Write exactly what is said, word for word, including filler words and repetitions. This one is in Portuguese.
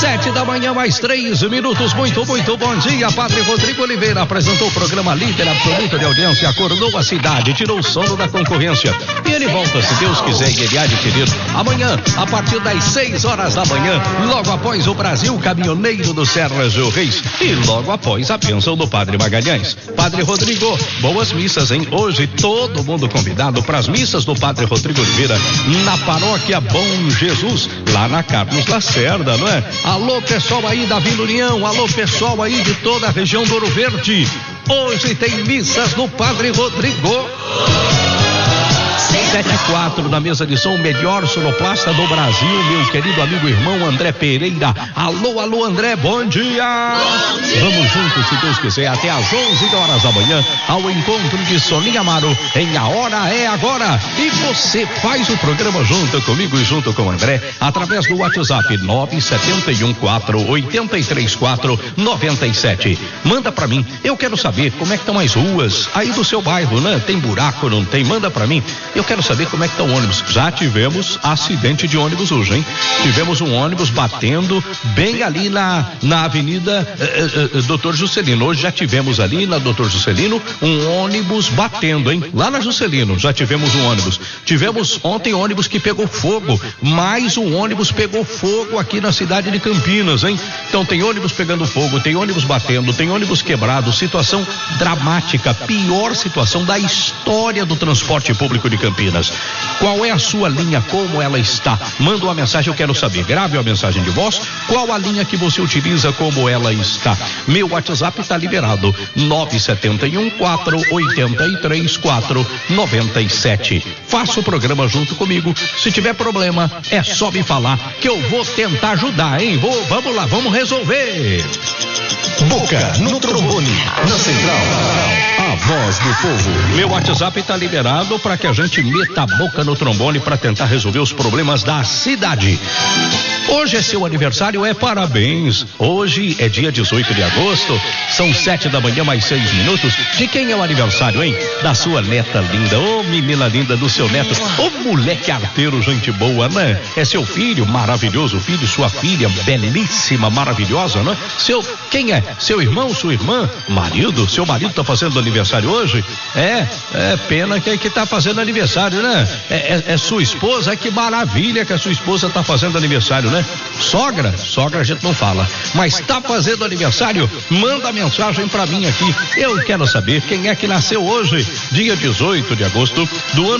Sete da manhã, mais três minutos. Muito, muito bom dia. Padre Rodrigo Oliveira apresentou o programa líder absoluto de audiência, acordou a cidade, tirou o sono da concorrência. E ele volta, se Deus quiser, e ele há de querer amanhã, a partir das seis horas da manhã, logo após o Brasil Caminhoneiro do Sérgio Reis e logo após a bênção do Padre Magalhães. Padre Rodrigo, boas missas, hein? Hoje todo mundo convidado para as missas do Padre Rodrigo Oliveira na paróquia Bom Jesus, lá na Carlos Lacerda, não é? Alô, pessoal aí da Vila União, alô, pessoal aí de toda a região do Ouro Verde. Hoje tem missas do Padre Rodrigo. Sete e quatro na mesa de som, o melhor sonoplasta do Brasil, meu querido amigo irmão André Pereira. Alô, alô, André, bom dia. Bom dia. Vamos juntos, se Deus quiser, até às onze horas da manhã, ao encontro de Soninha Amaro, em A Hora é Agora. E você faz o programa junto comigo e junto com o André, através do WhatsApp nove sete um quatro oito três quatro nove sete. Manda pra mim, eu quero saber como é que estão as ruas aí do seu bairro, né? Tem buraco, não tem? Manda pra mim. Eu quero saber como é que tá o ônibus. Já tivemos acidente de ônibus hoje, hein? Tivemos um ônibus batendo bem ali na, na avenida eh, eh, doutor Juscelino. Hoje já tivemos ali na doutor Juscelino um ônibus batendo, hein? Lá na Juscelino já tivemos um ônibus. Tivemos ontem ônibus que pegou fogo. Mais um ônibus pegou fogo aqui na cidade de Campinas, hein? Então tem ônibus pegando fogo, tem ônibus batendo, tem ônibus quebrado. Situação dramática, pior situação da história do transporte público de Campinas. Qual é a sua linha? Como ela está? Manda uma mensagem, eu quero saber. Grave uma mensagem de voz. Qual a linha que você utiliza? Como ela está? Meu WhatsApp está liberado. nove sete um quatro oito três quatro nove sete. Faça o programa junto comigo. Se tiver problema, é só me falar que eu vou tentar ajudar, hein? Vou, vamos lá, vamos resolver. Boca no trombone, na central, a voz do povo. Meu WhatsApp está liberado para que a gente meta a boca no trombone para tentar resolver os problemas da cidade. Hoje é seu aniversário, é parabéns. Hoje é dia dezoito de agosto, são sete da manhã, mais seis minutos. De quem é o aniversário, hein? Da sua neta linda, ô oh, menina linda do seu neto, ô oh, moleque arteiro, gente boa, né? É seu filho, maravilhoso filho, sua filha, belíssima, maravilhosa, né? Seu, quem é? Seu irmão, sua irmã, marido, seu marido tá fazendo aniversário hoje? É, é pena que que tá fazendo aniversário, né? É, é, é sua esposa, que maravilha que a sua esposa tá fazendo aniversário, né? Sogra, sogra a gente não fala, mas tá fazendo aniversário? Manda mensagem pra mim aqui, eu quero saber quem é que nasceu hoje, dia dezoito de agosto do ano